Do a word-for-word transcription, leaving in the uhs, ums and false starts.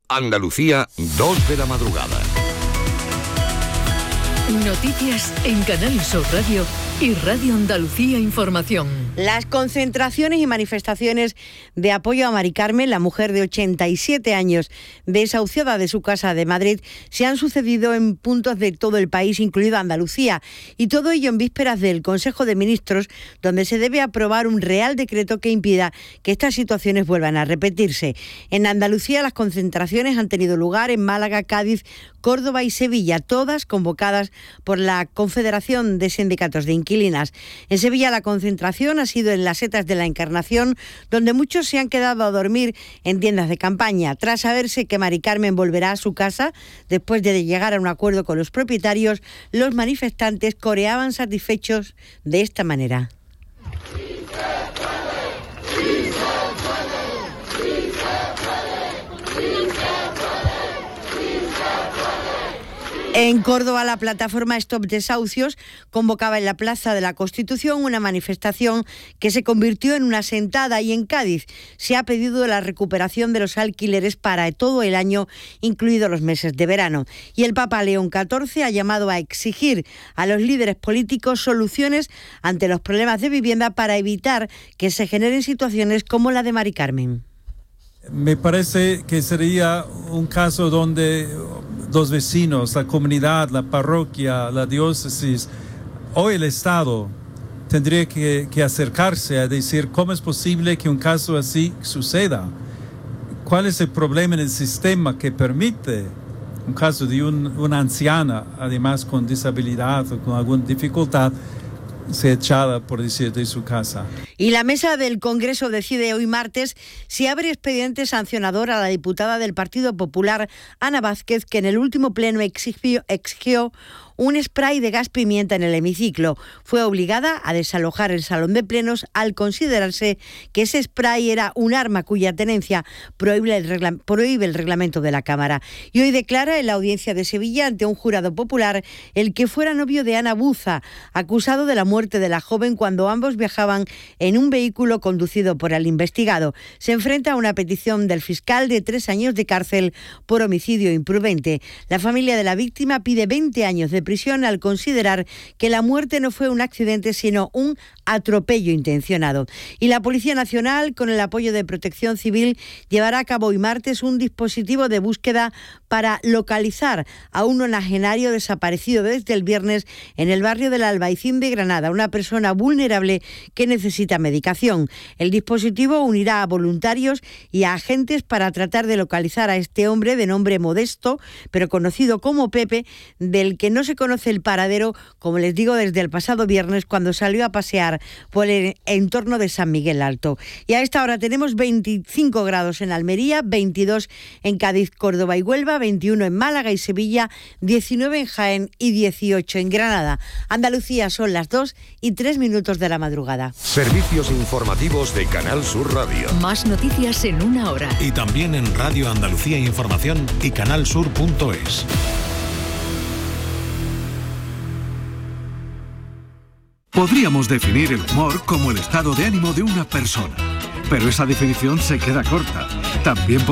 Andalucía, dos de la madrugada. Noticias en Canal Sur Radio y Radio Andalucía Información. Las concentraciones y manifestaciones de apoyo a Mari Carmen, la mujer de ochenta y siete años desahuciada de su casa de Madrid, se han sucedido en puntos de todo el país, incluido Andalucía, y todo ello en vísperas del Consejo de Ministros, donde se debe aprobar un real decreto que impida que estas situaciones vuelvan a repetirse. En Andalucía las concentraciones han tenido lugar en Málaga, Cádiz, Córdoba y Sevilla, todas convocadas por la Confederación de Sindicatos de Inquilinas. En Sevilla la concentración ha sido en las Setas de la Encarnación, donde muchos se han quedado a dormir en tiendas de campaña. Tras saberse que Mari Carmen volverá a su casa, después de llegar a un acuerdo con los propietarios, los manifestantes coreaban satisfechos de esta manera. En Córdoba, la plataforma Stop Desahucios convocaba en la Plaza de la Constitución una manifestación que se convirtió en una sentada, y en Cádiz se ha pedido la recuperación de los alquileres para todo el año, incluidos los meses de verano. Y el Papa León catorce ha llamado a exigir a los líderes políticos soluciones ante los problemas de vivienda para evitar que se generen situaciones como la de Mari Carmen. Me parece que sería un caso donde los vecinos, la comunidad, la parroquia, la diócesis o el Estado tendría que, que acercarse a decir cómo es posible que un caso así suceda. ¿Cuál es el problema en el sistema que permite un caso de un, una anciana, además con disabilidad o con alguna dificultad, se echada, por decir, de su casa? Y la mesa del Congreso decide hoy martes si abre expediente sancionador a la diputada del Partido Popular, Ana Vázquez, que en el último pleno exigió, exigió un spray de gas pimienta en el hemiciclo. Fue obligada a desalojar el salón de plenos al considerarse que ese spray era un arma cuya tenencia prohíbe el, regla- prohíbe el reglamento de la Cámara. Y hoy declara en la audiencia de Sevilla ante un jurado popular el que fuera novio de Ana Buza, acusado de la muerte de la joven cuando ambos viajaban en un vehículo conducido por el investigado. Se enfrenta a una petición del fiscal de tres años de cárcel por homicidio imprudente. La familia de la víctima pide veinte años de prisión al considerar que la muerte no fue un accidente sino un atropello intencionado. Y la Policía Nacional, con el apoyo de Protección Civil, llevará a cabo hoy martes un dispositivo de búsqueda para localizar a un nonagenario desaparecido desde el viernes en el barrio del Albaicín de Granada, una persona vulnerable que necesita medicación. El dispositivo unirá a voluntarios y a agentes para tratar de localizar a este hombre de nombre Modesto, pero conocido como Pepe, del que no se conoce el paradero, como les digo, desde el pasado viernes cuando salió a pasear por el entorno de San Miguel Alto. Y a esta hora tenemos veinticinco grados en Almería, veintidós en Cádiz, Córdoba y Huelva, veintiuno en Málaga y Sevilla, diecinueve en Jaén y dieciocho en Granada. Andalucía, son las dos y tres minutos de la madrugada. Servicios informativos de Canal Sur Radio. Más noticias en una hora. Y también en Radio Andalucía Información y canal sur punto es. Podríamos definir el humor como el estado de ánimo de una persona, pero esa definición se queda corta. También